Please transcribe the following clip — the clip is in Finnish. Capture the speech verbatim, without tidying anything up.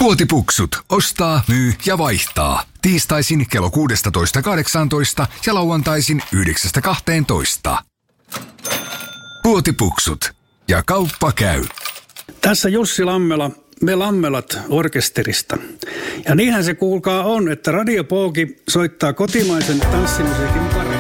Puotipuksut. Ostaa, myy ja vaihtaa. Tiistaisin kello kuusitoista kahdeksantoista ja lauantaisin yhdeksästä kahteentoista. Puotipuksut. Ja kauppa käy. Tässä Jussi Lammela, me Lammelat orkesterista. Ja niinhän se kuulkaa on, että Radio Pooki soittaa kotimaisen tanssimusiikin pari.